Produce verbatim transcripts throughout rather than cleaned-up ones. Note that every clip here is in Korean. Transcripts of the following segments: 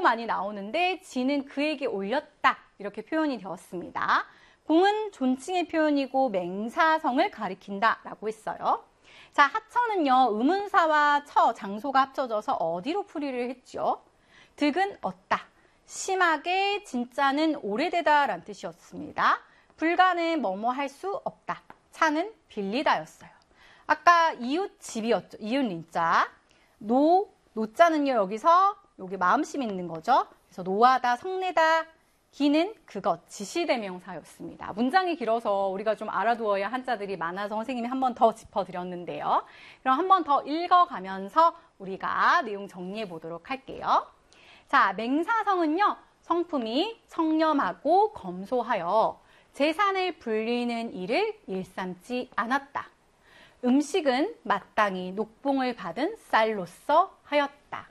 많이 나오는데 지는 그에게 올렸다. 이렇게 표현이 되었습니다. 공은 존칭의 표현이고 맹사성을 가리킨다라고 했어요. 자, 하처는요, 의문사와 처, 장소가 합쳐져서 어디로 풀이를 했죠? 득은 얻다, 심하게, 진짜는 오래되다 라는 뜻이었습니다. 불가는 뭐뭐 할 수 없다, 차는 빌리다였어요. 아까 이웃 집이었죠. 이웃 린자. 노, 노자는요, 여기서 여기 마음심 있는 거죠. 그래서 노하다, 성내다. 기는 그것, 지시대명사였습니다. 문장이 길어서 우리가 좀 알아두어야 한자들이 많아서 선생님이 한 번 더 짚어드렸는데요. 그럼 한 번 더 읽어가면서 우리가 내용 정리해 보도록 할게요. 자, 맹사성은요, 성품이 청렴하고 검소하여 재산을 불리는 일을 일삼지 않았다. 음식은 마땅히 녹봉을 받은 쌀로서 하였다.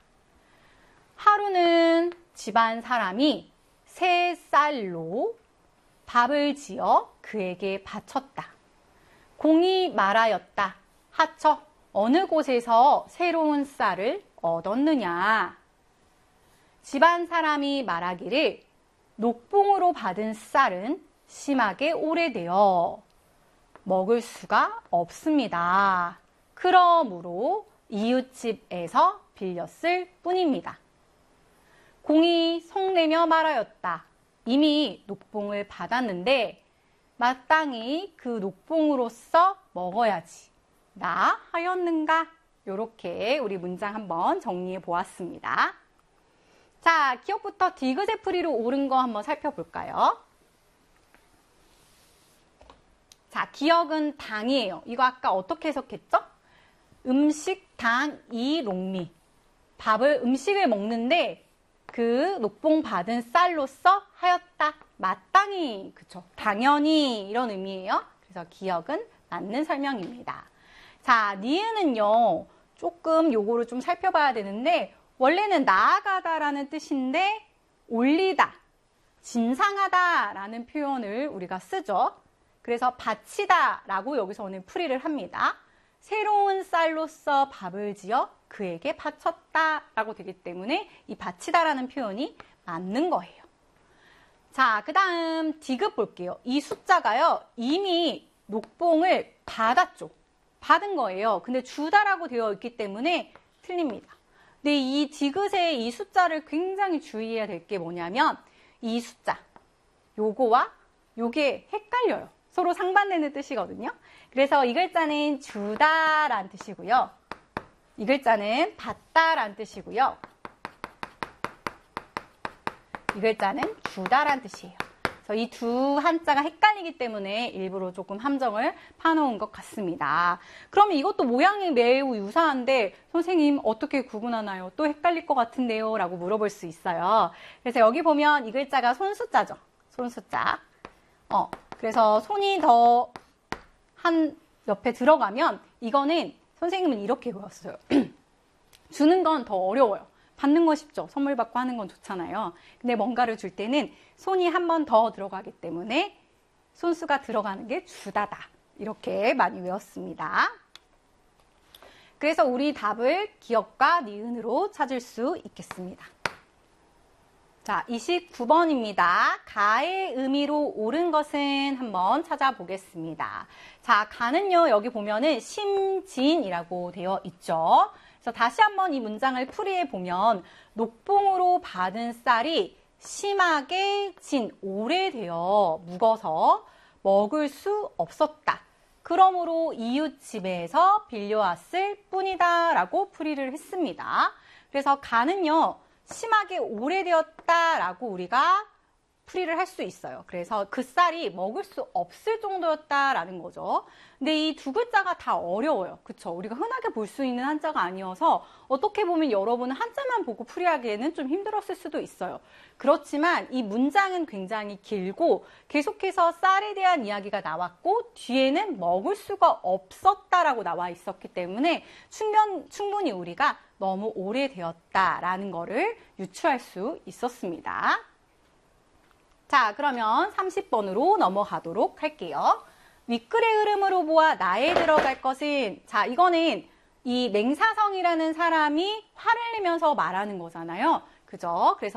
하루는 집안 사람이 새 쌀로 밥을 지어 그에게 바쳤다. 공이 말하였다. 하처, 어느 곳에서 새로운 쌀을 얻었느냐? 집안 사람이 말하기를 녹봉으로 받은 쌀은 심하게 오래되어 먹을 수가 없습니다. 그러므로 이웃집에서 빌렸을 뿐입니다. 공이 성내며 말하였다. 이미 녹봉을 받았는데 마땅히 그 녹봉으로서 먹어야지. 나 하였는가? 이렇게 우리 문장 한번 정리해 보았습니다. 자, 기억부터 디귿의 풀이로 옳은 거 한번 살펴볼까요? 자, 기억은 당이에요. 이거 아까 어떻게 해석했죠? 음식, 당, 이, 롱미. 밥을, 음식을 먹는데 그 녹봉 받은 쌀로서 하였다. 마땅히, 그쵸? 당연히 이런 의미예요. 그래서 기억은 맞는 설명입니다. 자, 니은은요, 조금 요거를 좀 살펴봐야 되는데 원래는 나아가다라는 뜻인데 올리다, 진상하다라는 표현을 우리가 쓰죠. 그래서 바치다라고 여기서 오늘 풀이를 합니다. 새로운 쌀로서 밥을 지어 그에게 바쳤다라고 되기 때문에 이 바치다라는 표현이 맞는 거예요. 자, 그 다음 디귿 볼게요. 이 숫자가요, 이미 녹봉을 받았죠. 받은 거예요. 근데 주다라고 되어 있기 때문에 틀립니다. 근데 이 디귿의 이 숫자를 굉장히 주의해야 될 게 뭐냐면 이 숫자, 요거와 요게 헷갈려요. 서로 상반되는 뜻이거든요. 그래서 이 글자는 주다라는 뜻이고요. 이 글자는 받다라는 뜻이고요. 이 글자는 주다라는 뜻이에요. 그래서 이 두 한자가 헷갈리기 때문에 일부러 조금 함정을 파놓은 것 같습니다. 그러면 이것도 모양이 매우 유사한데 선생님 어떻게 구분하나요? 또 헷갈릴 것 같은데요? 라고 물어볼 수 있어요. 그래서 여기 보면 이 글자가 손숫자죠. 손숫자. 어, 그래서 손이 더 한 옆에 들어가면 이거는 선생님은 이렇게 배웠어요. 주는 건 더 어려워요. 받는 거 쉽죠. 선물 받고 하는 건 좋잖아요. 근데 뭔가를 줄 때는 손이 한 번 더 들어가기 때문에 손수가 들어가는 게 주다다. 이렇게 많이 외웠습니다. 그래서 우리 답을 기억과 니은으로 찾을 수 있겠습니다. 자, 이십구 번입니다. 가의 의미로 옳은 것은 한번 찾아보겠습니다. 자, 가는요, 여기 보면은 심진이라고 되어 있죠. 그래서 다시 한번 이 문장을 풀이해 보면 녹봉으로 받은 쌀이 심하게 진, 오래되어 묵어서 먹을 수 없었다. 그러므로 이웃 집에서 빌려왔을 뿐이다 라고 풀이를 했습니다. 그래서 가는요, 심하게 오래되었다라고 우리가 풀이를 할 수 있어요. 그래서 그 쌀이 먹을 수 없을 정도였다라는 거죠. 근데 이 두 글자가 다 어려워요. 그쵸? 우리가 흔하게 볼 수 있는 한자가 아니어서 어떻게 보면 여러분은 한자만 보고 풀이하기에는 좀 힘들었을 수도 있어요. 그렇지만 이 문장은 굉장히 길고 계속해서 쌀에 대한 이야기가 나왔고 뒤에는 먹을 수가 없었다라고 나와 있었기 때문에 충분, 충분히 우리가 너무 오래되었다라는 거를 유추할 수 있었습니다. 자, 그러면 삼십 번으로 넘어가도록 할게요. 윗글의 흐름으로 보아 나에 들어갈 것은, 자, 이거는 이 맹사성이라는 사람이 화를 내면서 말하는 거잖아요. 그죠? 그래서